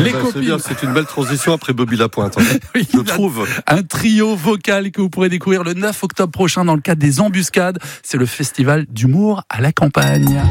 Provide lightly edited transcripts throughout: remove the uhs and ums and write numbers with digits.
Les copines. C'est une belle transition après Bobby Lapointe. Oui, je trouve. Un trio vocal que vous pourrez découvrir le 9 octobre prochain dans le cadre des Embuscades. C'est le festival d'humour à la campagne.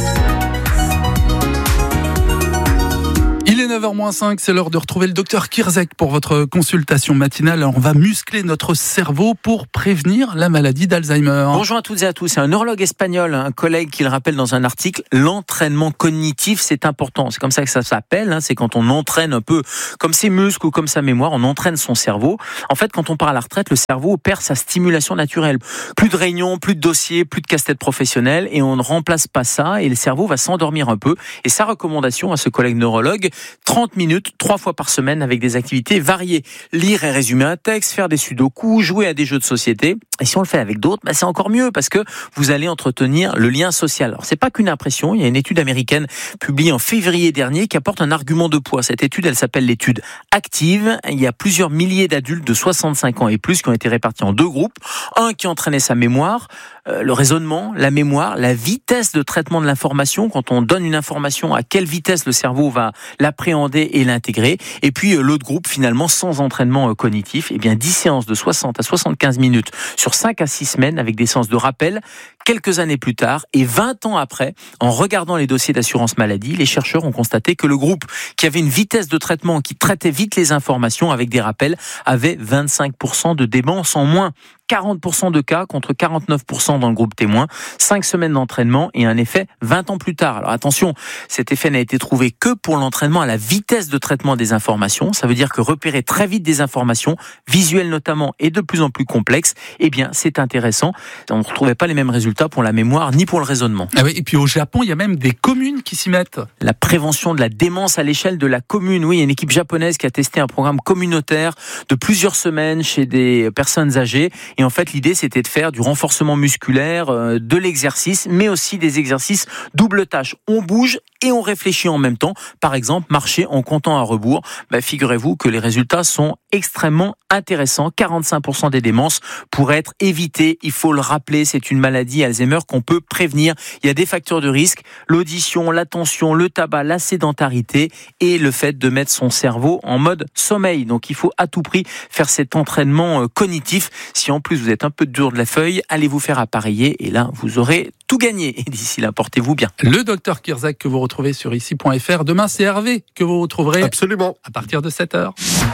Il est 9h-5, c'est l'heure de retrouver le docteur Kirzek pour votre consultation matinale. On va muscler notre cerveau pour prévenir la maladie d'Alzheimer. Bonjour à toutes et à tous. C'est un neurologue espagnol, un collègue qui le rappelle dans un article. L'entraînement cognitif, c'est important. C'est comme ça que ça s'appelle. C'est quand on entraîne un peu comme ses muscles ou comme sa mémoire, on entraîne son cerveau. En fait, quand on part à la retraite, le cerveau perd sa stimulation naturelle. Plus de réunions, plus de dossiers, plus de casse-tête professionnelle et on ne remplace pas ça et le cerveau va s'endormir un peu. Et sa recommandation à ce collègue neurologue, 30 minutes, 3 fois par semaine avec des activités variées. Lire et résumer un texte, faire des sudoku, jouer à des jeux de société. Et si on le fait avec d'autres, c'est encore mieux parce que vous allez entretenir le lien social. Alors, c'est pas qu'une impression. Il y a une étude américaine publiée en février dernier qui apporte un argument de poids. Cette étude, elle s'appelle l'étude active. Il y a plusieurs milliers d'adultes de 65 ans et plus qui ont été répartis en 2 groupes. Un qui entraînait sa mémoire, le raisonnement, la mémoire, la vitesse de traitement de l'information. Quand on donne une information, à quelle vitesse le cerveau va l'appréhender et l'intégrer. Et puis l'autre groupe, finalement, sans entraînement cognitif, 10 séances de 60 à 75 minutes sur 5 à 6 semaines avec des séances de rappel. Quelques années plus tard et 20 ans après, en regardant les dossiers d'assurance maladie, les chercheurs ont constaté que le groupe qui avait une vitesse de traitement, qui traitait vite les informations avec des rappels, avait 25% de démence en moins. 40% de cas contre 49% dans le groupe témoin. 5 semaines d'entraînement et un effet 20 ans plus tard. Alors attention, cet effet n'a été trouvé que pour l'entraînement à la vitesse de traitement des informations. Ça veut dire que repérer très vite des informations, visuelles notamment et de plus en plus complexes, c'est intéressant. On ne retrouvait pas les mêmes résultats pour la mémoire ni pour le raisonnement. Ah oui, et puis au Japon, il y a même des communes qui s'y mettent. La prévention de la démence à l'échelle de la commune. Oui, il y a une équipe japonaise qui a testé un programme communautaire de plusieurs semaines chez des personnes âgées. Et en fait, l'idée, c'était de faire du renforcement musculaire, de l'exercice, mais aussi des exercices double tâche. On bouge et on réfléchit en même temps. Par exemple, marcher en comptant à rebours. Figurez-vous que les résultats sont extrêmement intéressants. 45% des démences pourraient être évitées. Il faut le rappeler, c'est une maladie Alzheimer qu'on peut prévenir. Il y a des facteurs de risque, l'audition, l'attention, le tabac, la sédentarité et le fait de mettre son cerveau en mode sommeil. Donc, il faut à tout prix faire cet entraînement cognitif. Si en plus vous êtes un peu dur de la feuille, allez vous faire appareiller et là, vous aurez tout gagné. Et d'ici là, portez-vous bien. Le docteur Kirzek que vous retrouvez sur ici.fr. Demain, c'est Hervé que vous retrouverez. Absolument. À partir de 7h.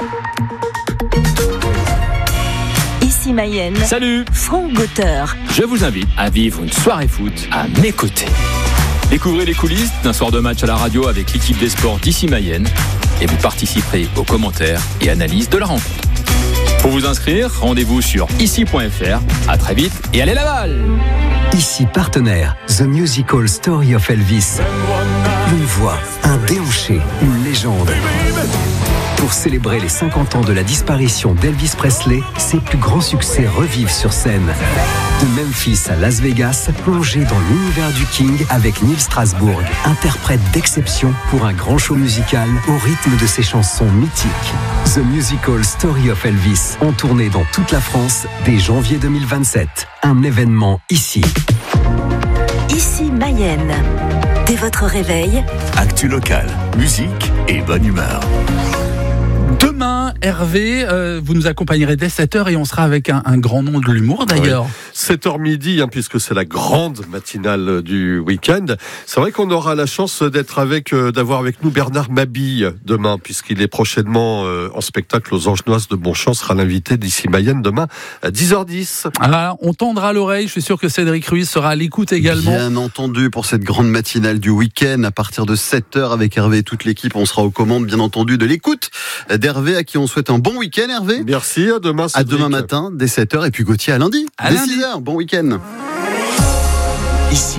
Ici Mayenne. Salut, Franck Gauter. je vous invite à vivre une soirée foot à mes côtés. Découvrez les coulisses d'un soir de match à la radio avec l'équipe des sports d'Ici Mayenne et vous participerez aux commentaires et analyses de la rencontre. Pour vous inscrire, rendez-vous sur ici.fr. À très vite et allez la balle! Ici partenaire, The Musical Story of Elvis. Une voix, un déhanché, une légende. Pour célébrer les 50 ans de la disparition d'Elvis Presley, ses plus grands succès revivent sur scène. De Memphis à Las Vegas, plongez dans l'univers du King avec Neil Strasbourg, interprète d'exception pour un grand show musical au rythme de ses chansons mythiques. The Musical Story of Elvis, en tournée dans toute la France dès janvier 2027. Un événement ici. Ici Mayenne. Dès votre réveil, Actu local, musique et bonne humeur. Demain, Hervé, vous nous accompagnerez dès 7h et on sera avec un grand nom de l'humour d'ailleurs. Oui. 7h midi, puisque c'est la grande matinale du week-end. C'est vrai qu'on aura la chance d'avoir avec nous Bernard Mabille demain, puisqu'il est prochainement en spectacle aux Angenoises de Bonchamp, sera l'invité d'Ici Mayenne demain à 10h10. Ah, on tendra l'oreille, je suis sûr que Cédric Ruiz sera à l'écoute également. Bien entendu, pour cette grande matinale du week-end, à partir de 7h avec Hervé et toute l'équipe, on sera aux commandes, bien entendu, de l'écoute d'Hervé, à qui on souhaite un bon week-end, Hervé. Merci, à demain. Cédric. À demain matin, dès 7h, et puis Gauthier à lundi, dès 6h. Bon week-end. Ici,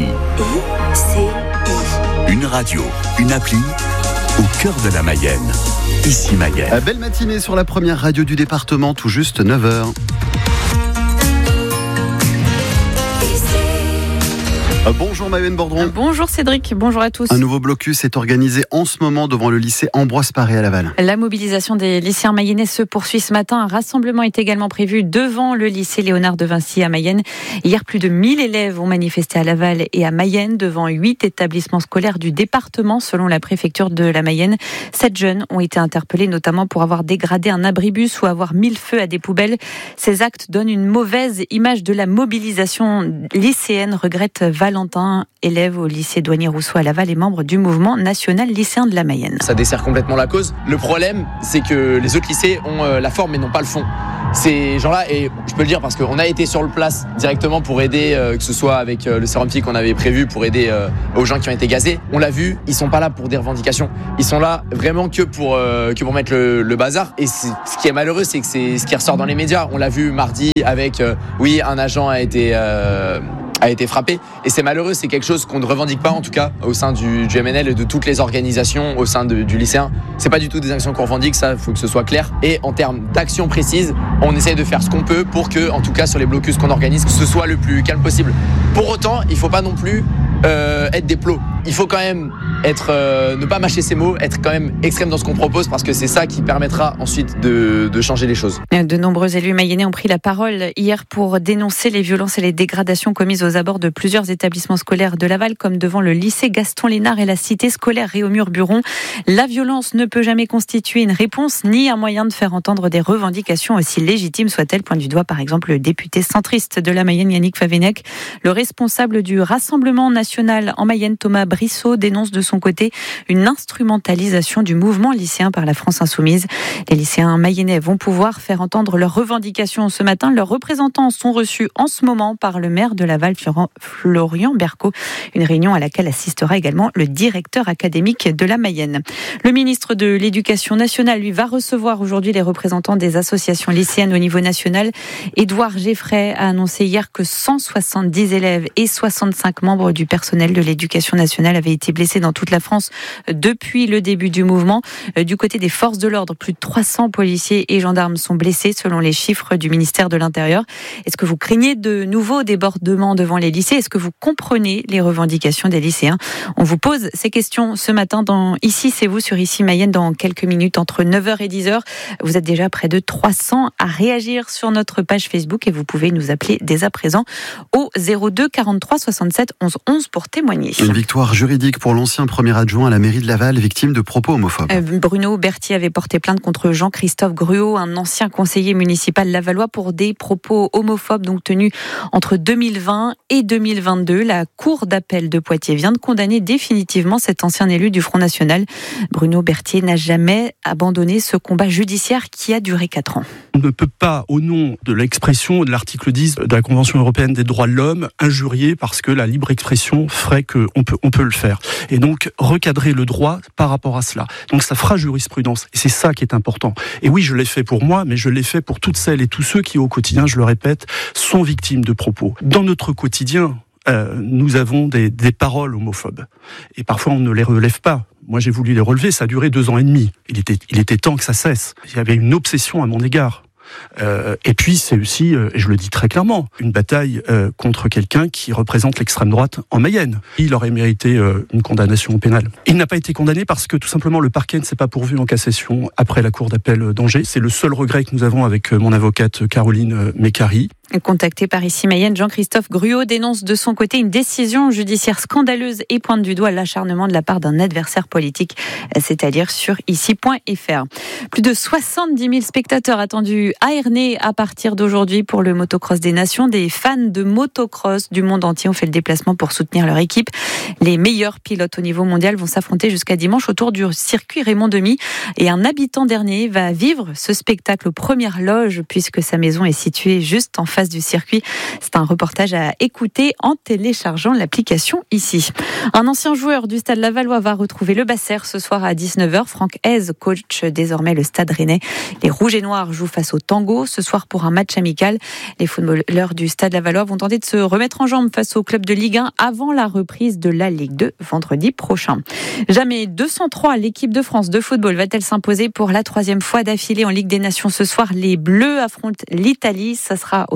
I-C-I. une radio, une appli, au cœur de la Mayenne. Ici Mayenne. Belle matinée sur la première radio du département, tout juste 9h. Bonjour Maëlle Bordron. Bonjour Cédric, bonjour à tous. Un nouveau blocus est organisé en ce moment devant le lycée Ambroise Paré à Laval. La mobilisation des lycéens mayennais se poursuit ce matin. Un rassemblement est également prévu devant le lycée Léonard de Vinci à Mayenne. Hier, plus de 1000 élèves ont manifesté à Laval et à Mayenne devant 8 établissements scolaires du département selon la préfecture de la Mayenne. 7 jeunes ont été interpellés notamment pour avoir dégradé un abribus ou avoir mis le feu à des poubelles. Ces actes donnent une mauvaise image de la mobilisation lycéenne, regrette Valentin, élève au lycée Douanier-Rousseau à Laval et membre du mouvement national lycéen de la Mayenne. Ça dessert complètement la cause. Le problème, c'est que les autres lycées ont la forme mais n'ont pas le fond. Ces gens-là, et je peux le dire parce qu'on a été sur le place directement pour aider, que ce soit avec le sérum psy qu'on avait prévu pour aider aux gens qui ont été gazés. On l'a vu, ils sont pas là pour des revendications. Ils sont là vraiment que pour mettre le bazar. Et ce qui est malheureux, c'est que c'est ce qui ressort dans les médias. On l'a vu mardi avec, un agent a été frappé. Et c'est malheureux, c'est quelque chose qu'on ne revendique pas, en tout cas, au sein du MNL et de toutes les organisations au sein du lycéen. C'est pas du tout des actions qu'on revendique, ça, faut que ce soit clair. Et en termes d'actions précises, on essaie de faire ce qu'on peut pour que, en tout cas, sur les blocus qu'on organise, ce soit le plus calme possible. Pour autant, il faut pas non plus être des plots. Il faut quand même ne pas mâcher ses mots, être quand même extrême dans ce qu'on propose parce que c'est ça qui permettra ensuite de changer les choses. De nombreux élus mayennais ont pris la parole hier pour dénoncer les violences et les dégradations commises aux abords de plusieurs établissements scolaires de Laval, comme devant le lycée Gaston Lénard et la cité scolaire Réaumur-Buron. La violence ne peut jamais constituer une réponse ni un moyen de faire entendre des revendications aussi légitimes soient-elles. Pointe du doigt par exemple le député centriste de la Mayenne Yannick Favennec. Le responsable du Rassemblement national en Mayenne, Thomas Brissot, dénonce de son côté une instrumentalisation du mouvement lycéen par la France insoumise. Les lycéens mayennais vont pouvoir faire entendre leurs revendications ce matin. Leurs représentants sont reçus en ce moment par le maire de Laval, Florian Berco. Une réunion à laquelle assistera également le directeur académique de la Mayenne. Le ministre de l'Éducation nationale, lui, va recevoir aujourd'hui les représentants des associations lycéennes au niveau national. Édouard Geffray a annoncé hier que 170 élèves et 65 membres du personnel de l'Éducation nationale avaient été blessés dans toute la France depuis le début du mouvement. Du côté des forces de l'ordre, plus de 300 policiers et gendarmes sont blessés selon les chiffres du ministère de l'Intérieur. Est-ce que vous craignez de nouveaux débordements devant les lycées? Est-ce que vous comprenez les revendications des lycéens? On vous pose ces questions ce matin dans Ici c'est vous sur Ici Mayenne dans quelques minutes entre 9h et 10h. Vous êtes déjà près de 300 à réagir sur notre page Facebook et vous pouvez nous appeler dès à présent au 02 43 67 11 11 pour témoigner. Une victoire juridique pour l'ancien premier adjoint à la mairie de Laval, victime de propos homophobes. Bruno Berthier avait porté plainte contre Jean-Christophe Gruot, un ancien conseiller municipal lavallois, pour des propos homophobes donc tenus entre 2020 et 2022. La Cour d'appel de Poitiers vient de condamner définitivement cet ancien élu du Front National. Bruno Berthier n'a jamais abandonné ce combat judiciaire qui a duré 4 ans. On ne peut pas, au nom de l'expression de l'article 10 de la Convention européenne des droits de l'homme, injurier parce que la libre expression ferait qu'on peut le faire. Et donc, recadrer le droit par rapport à cela. Donc, ça fera jurisprudence. Et c'est ça qui est important. Et oui, je l'ai fait pour moi, mais je l'ai fait pour toutes celles et tous ceux qui, au quotidien, je le répète, sont victimes de propos. Dans notre quotidien, nous avons des paroles homophobes. Et parfois, on ne les relève pas. Moi, j'ai voulu les relever, ça a duré 2 ans et demi. Il était temps que ça cesse. Il y avait une obsession à mon égard. Et puis c'est aussi, et je le dis très clairement, une bataille contre quelqu'un qui représente l'extrême droite en Mayenne. Il aurait mérité une condamnation pénale. Il n'a pas été condamné parce que tout simplement le parquet ne s'est pas pourvu en cassation après la cour d'appel d'Angers. C'est le seul regret que nous avons avec mon avocate Caroline Mécari. Contacté par Ici Mayenne, Jean-Christophe Gruot dénonce de son côté une décision judiciaire scandaleuse et pointe du doigt l'acharnement de la part d'un adversaire politique, c'est-à-dire sur ici.fr. Plus de 70 000 spectateurs attendus à Ernée à partir d'aujourd'hui pour le motocross des nations. Des fans de motocross du monde entier ont fait le déplacement pour soutenir leur équipe. Les meilleurs pilotes au niveau mondial vont s'affronter jusqu'à dimanche autour du circuit Raymond Demy. Et un habitant d'Ernée va vivre ce spectacle aux premières loges puisque sa maison est située juste en face du circuit. C'est un reportage à écouter en téléchargeant l'application Ici. Un ancien joueur du Stade Lavallois va retrouver le Basser ce soir à 19h. Franck Hez coach désormais le Stade Rennais. Les Rouges et Noirs jouent face au Tango ce soir pour un match amical. Les footballeurs du Stade Lavallois vont tenter de se remettre en jambe face au club de Ligue 1 avant la reprise de la Ligue 2 vendredi prochain. Jamais 203, l'équipe de France de football va-t-elle s'imposer pour la 3e fois d'affilée en Ligue des Nations ce soir? Les Bleus affrontent l'Italie. Ça sera au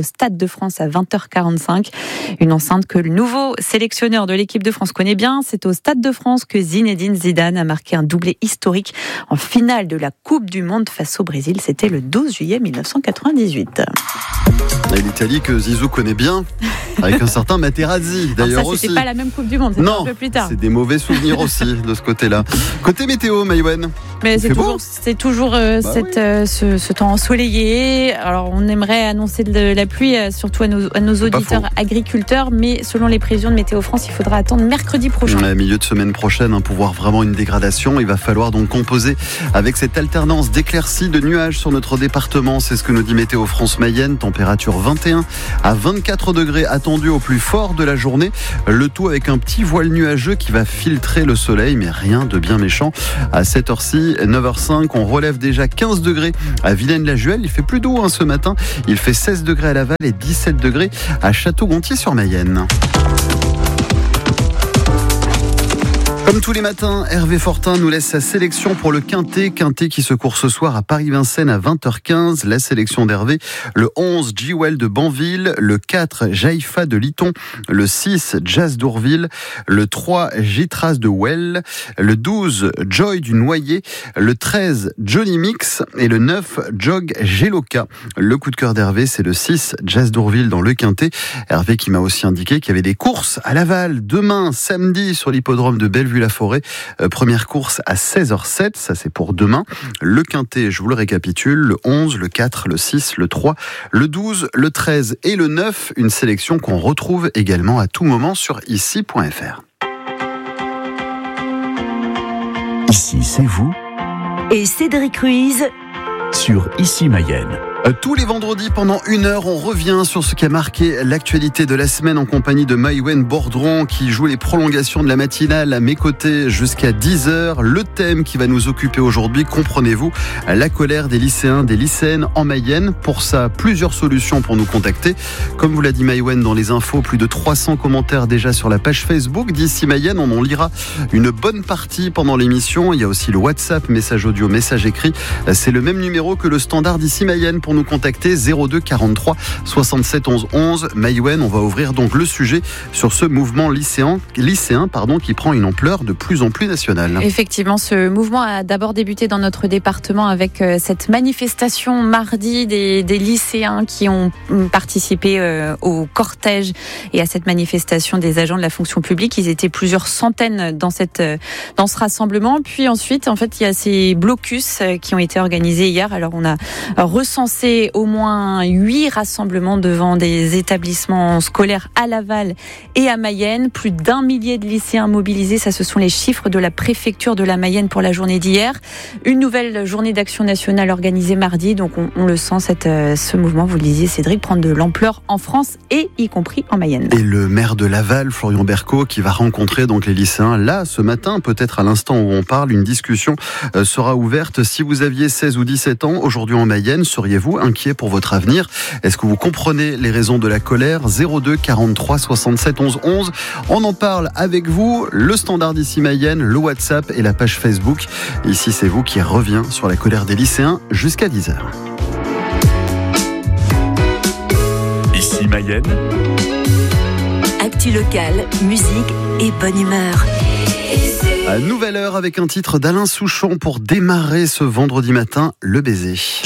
Stade de France à 20h45. Une enceinte que le nouveau sélectionneur de l'équipe de France connaît bien. C'est au Stade de France que Zinedine Zidane a marqué un doublé historique en finale de la Coupe du Monde face au Brésil. C'était le 12 juillet 1998. Et l'Italie que Zizou connaît bien, avec un certain Materazzi d'ailleurs ça, c'était aussi. pas la même Coupe du Monde, c'était un peu plus tard. C'est des mauvais souvenirs aussi de ce côté-là. Côté météo, Maïwen. Mais c'est toujours ce temps ensoleillé. Alors on aimerait annoncer de la pluie, surtout à nos auditeurs agriculteurs, mais selon les prévisions de Météo France, il faudra attendre mercredi prochain. Milieu de semaine prochaine, pour voir vraiment une dégradation, il va falloir donc composer avec cette alternance d'éclaircies, de nuages sur notre département. C'est ce que nous dit Météo France Mayenne. Température 21 à 24 degrés attendus au plus fort de la journée. Le tout avec un petit voile nuageux qui va filtrer le soleil, mais rien de bien méchant. À cette heure-ci, 9h05, on relève déjà 15 degrés à Vilaine-la-Juhel. Il fait plus doux ce matin. Il fait 16 degrés à Laval et 17 degrés à Château-Gontier-sur-Mayenne. Comme tous les matins, Hervé Fortin nous laisse sa sélection pour le Quintet qui se court ce soir à Paris-Vincennes à 20h15. La sélection d'Hervé, le 11 Jewel de Banville, le 4 Jaïfa de Liton, le 6 Jazz d'Ourville, le 3 Gitras de Well, le 12 Joy du Noyer, le 13 Johnny Mix et le 9 Jog Geloka. Le coup de cœur d'Hervé, c'est le 6 Jazz d'Ourville dans le Quintet. Hervé qui m'a aussi indiqué qu'il y avait des courses à Laval demain, samedi, sur l'hippodrome de Bellevue-la-Forêt. Première course à 16h07, ça c'est pour demain. Le Quintet, je vous le récapitule, le 11, le 4, le 6, le 3, le 12, le 13 et le 9. Une sélection qu'on retrouve également à tout moment sur ici.fr. Ici, c'est vous. Et Cédric Ruiz Sur Ici Mayenne. Tous les vendredis, pendant 1 heure, on revient sur ce qui a marqué l'actualité de la semaine en compagnie de Maïwen Bordron qui joue les prolongations de la matinale à mes côtés jusqu'à 10h. Le thème qui va nous occuper aujourd'hui, comprenez-vous, la colère des lycéens, des lycéennes en Mayenne. Pour ça, plusieurs solutions pour nous contacter. Comme vous l'a dit Maïwen dans les infos, plus de 300 commentaires déjà sur la page Facebook d'Ici Mayenne. On en lira une bonne partie pendant l'émission. Il y a aussi le WhatsApp, message audio, message écrit. C'est le même numéro que le standard d'Ici Mayenne pour nous contacter, 02 43 67 11 11. Maïwen, on va ouvrir donc le sujet sur ce mouvement lycéen qui prend une ampleur de plus en plus nationale. Effectivement, ce mouvement a d'abord débuté dans notre département avec cette manifestation mardi des lycéens qui ont participé au cortège et à cette manifestation des agents de la fonction publique. Ils étaient plusieurs centaines dans ce rassemblement. Puis ensuite, en fait, il y a ces blocus qui ont été organisés hier. Alors, on a recensé au moins 8 rassemblements devant des établissements scolaires à Laval et à Mayenne. Plus d'1 millier de lycéens mobilisés. Ça, ce sont les chiffres de la préfecture de la Mayenne pour la journée d'hier. Une nouvelle journée d'action nationale organisée mardi. Donc, on le sent, ce mouvement, vous le disiez, Cédric, prendre de l'ampleur en France et y compris en Mayenne. Et le maire de Laval, Florian Berco, qui va rencontrer donc les lycéens là, ce matin, peut-être à l'instant où on parle, une discussion sera ouverte. Si vous aviez 16 ou 17 ans aujourd'hui en Mayenne, seriez-vous inquiet pour votre avenir? Est-ce que vous comprenez les raisons de la colère? 02 43 67 11 11. On en parle avec vous, le standard d'Ici Mayenne, le WhatsApp et la page Facebook. Ici, c'est vous qui revient sur la colère des lycéens jusqu'à 10h. Ici Mayenne. Actu locale, musique et bonne humeur. À nouvelle heure avec un titre d'Alain Souchon pour démarrer ce vendredi matin, Le Baiser.